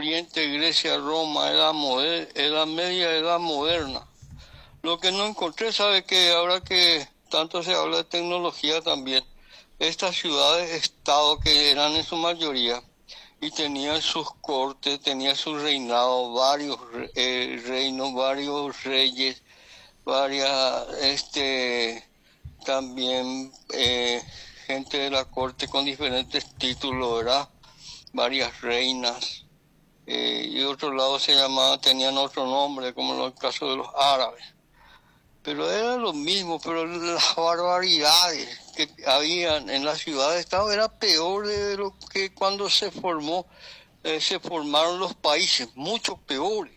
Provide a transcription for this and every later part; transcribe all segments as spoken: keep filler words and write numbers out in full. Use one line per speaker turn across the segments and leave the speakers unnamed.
Oriente, Grecia, Roma, Edad, moder- edad Media, Edad Moderna. Lo que no encontré, sabe que ahora que tanto se habla de tecnología también, estas ciudades-estado que eran en su mayoría y tenían sus cortes, tenían su reinado, varios eh, reinos, varios reyes, varias, este, también eh, gente de la corte con diferentes títulos, ¿verdad? Varias reinas, eh, y otro lado se llamaban, tenían otro nombre, como en el caso de los árabes. Pero era lo mismo, pero las barbaridades que habían en la ciudad-estado era peor de lo que cuando se formó, eh, se formaron los países, mucho peores.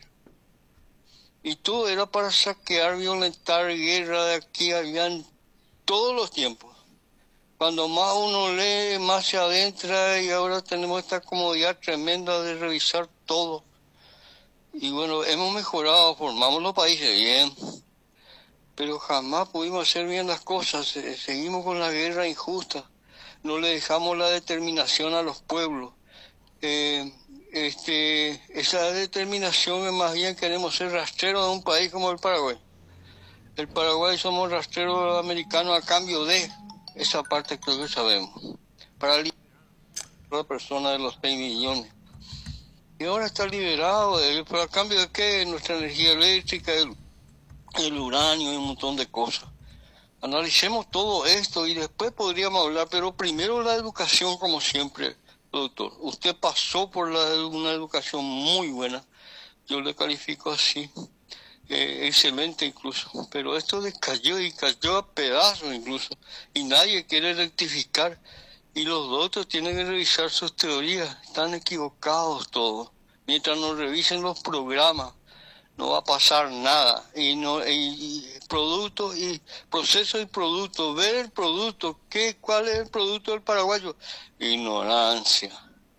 Y todo era para saquear, violentar, guerra de aquí a allá en todos los tiempos. Cuando más uno lee, más se adentra, y ahora tenemos esta comodidad tremenda de revisar todo. Y bueno, hemos mejorado, formamos los países bien, pero jamás pudimos hacer bien las cosas. Seguimos con la guerra injusta, no le dejamos la determinación a los pueblos. Eh, este, esa determinación es más bien queremos ser rastreros de un país como el Paraguay. El Paraguay somos rastreros americanos a cambio de esa parte, creo que sabemos, para liberar a la persona de los seis millones. Y ahora está liberado, eh, pero a cambio de qué, nuestra energía eléctrica, el, el uranio y un montón de cosas. Analicemos todo esto y después podríamos hablar, pero primero la educación, como siempre, doctor. Usted pasó por la, una educación muy buena, yo le califico así, eh, excelente incluso, pero esto decayó y cayó a pedazos incluso, y nadie quiere rectificar, y los doctores tienen que revisar sus teorías, están equivocados todos. Mientras no revisen los programas, no va a pasar nada. Y no y, y productos y procesos y productos, ver el producto, ¿qué, cuál es el producto del paraguayo? Ignorancia,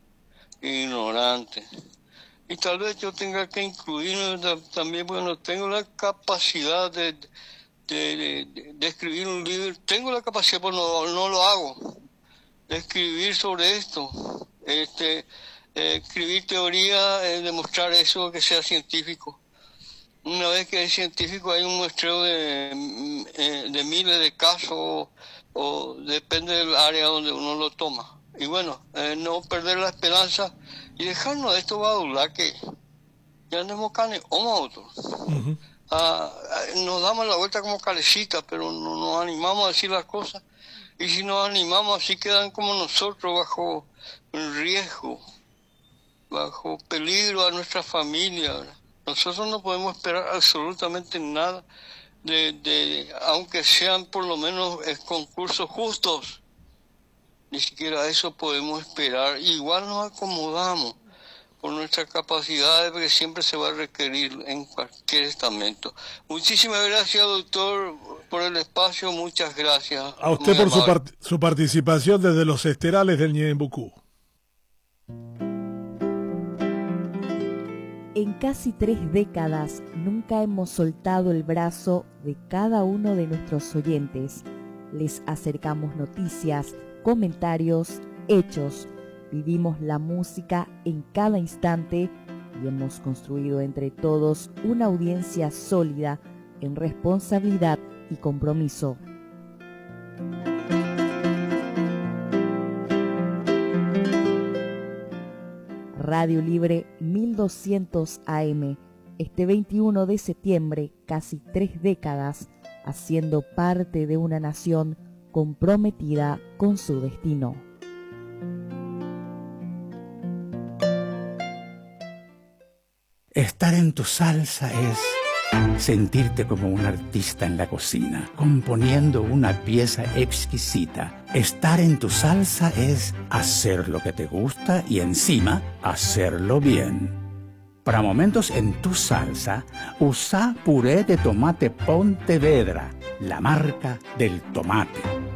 ignorante. Y tal vez yo tenga que incluir también, bueno, tengo la capacidad de, de, de, de escribir un libro, tengo la capacidad, pero no, no lo hago, de escribir sobre esto, este, eh, escribir teoría, eh, demostrar eso, que sea científico. Una vez que es científico hay un muestreo de, eh, de miles de casos, o, o depende del área donde uno lo toma. Y bueno, eh, no perder la esperanza y dejarnos de esto va a durar que ya no cane o otro. Uh-huh. Ah, nos damos la vuelta como calecita, pero no nos animamos a decir las cosas, y si nos animamos así quedan como nosotros bajo riesgo, bajo peligro a nuestra familia, ¿verdad? Nosotros no podemos esperar absolutamente nada de, de aunque sean por lo menos eh, concursos justos, ni siquiera eso podemos esperar. Igual nos acomodamos por nuestras capacidades, porque siempre se va a requerir en cualquier estamento. Muchísimas gracias, doctor, por el espacio. Muchas gracias.
A usted por su, part- su participación desde los esterales del Ñeembucú.
En casi tres décadas nunca hemos soltado el brazo de cada uno de nuestros oyentes. Les acercamos noticias, comentarios, hechos. Vivimos la música en cada instante y hemos construido entre todos una audiencia sólida en responsabilidad y compromiso. Radio Libre mil doscientos A M, este veintiuno de septiembre, casi tres décadas, haciendo parte de una nación comprometida con su destino.
Estar en tu salsa es sentirte como un artista en la cocina, componiendo una pieza exquisita. Estar en tu salsa es hacer lo que te gusta y encima hacerlo bien. Para momentos en tu salsa, usa puré de tomate Pontevedra, la marca del tomate.